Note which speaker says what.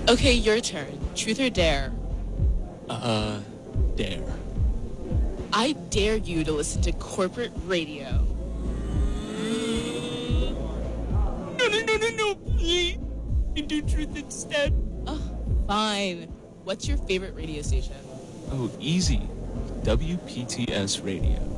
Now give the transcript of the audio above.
Speaker 1: Okay, your turn. Truth or dare?
Speaker 2: Dare.
Speaker 1: I dare you to listen to corporate radio. No, please. And do truth instead. Oh, fine. What's your favorite radio station?
Speaker 2: Oh, easy. WPTS Radio.